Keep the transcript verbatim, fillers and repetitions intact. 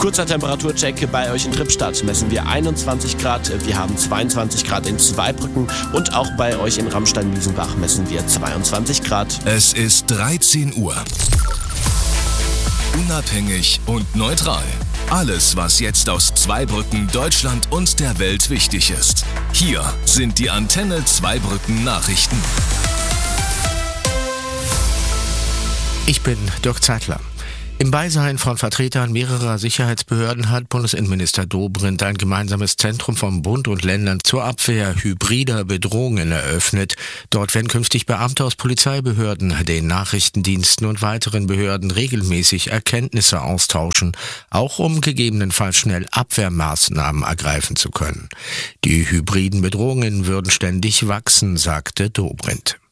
Kurzer Temperaturcheck bei euch in Trippstadt messen wir einundzwanzig Grad, wir haben zweiundzwanzig Grad in Zweibrücken und auch bei euch in Ramstein-Wiesenbach messen wir zweiundzwanzig Grad. Es ist dreizehn Uhr. Unabhängig und neutral. Alles, was jetzt aus Zweibrücken, Deutschland und der Welt wichtig ist. Hier sind die Antenne Zweibrücken Nachrichten. Ich bin Dirk Zeitler. Im Beisein von Vertretern mehrerer Sicherheitsbehörden hat Bundesinnenminister Dobrindt ein gemeinsames Zentrum von Bund und Ländern zur Abwehr hybrider Bedrohungen eröffnet. Dort werden künftig Beamte aus Polizeibehörden, den Nachrichtendiensten und weiteren Behörden regelmäßig Erkenntnisse austauschen, auch um gegebenenfalls schnell Abwehrmaßnahmen ergreifen zu können. Die hybriden Bedrohungen würden ständig wachsen, sagte Dobrindt.